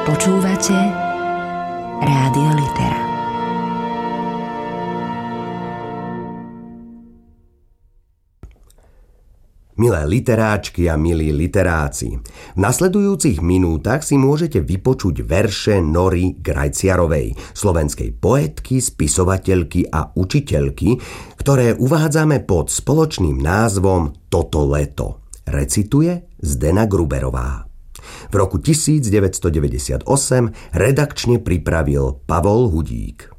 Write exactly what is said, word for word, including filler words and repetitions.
Počúvate Rádio Litera. Milé literáčky a milí literáci, v nasledujúcich minútach si môžete vypočuť verše Nory Grajciarovej, slovenskej poetky, spisovateľky a učiteľky, ktoré uvádzame pod spoločným názvom Toto leto. Recituje Zdena Gruberová. V roku devätnásťstodeväťdesiatosem redakčne pripravil Pavol Hudík.